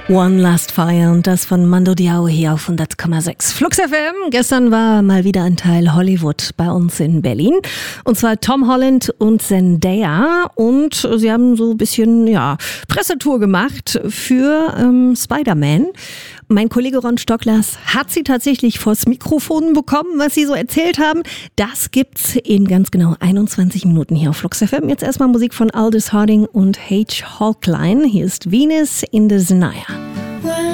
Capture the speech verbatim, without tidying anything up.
One Last Fire und das von Mando Diao hier auf hundert Komma sechs. Flux F M. Gestern war mal wieder ein Teil Hollywood bei uns in Berlin. Und zwar Tom Holland und Zendaya. Und sie haben so ein bisschen, ja, Pressetour gemacht für ähm, Spider-Man. Mein Kollege Ron Stocklers hat sie tatsächlich vors Mikrofon bekommen, was sie so erzählt haben. Das gibt's in ganz genau einundzwanzig Minuten hier auf Flux F M. Jetzt erstmal Musik von Aldous Harding und H. Hawkline. Hier ist Venus in the Znaya.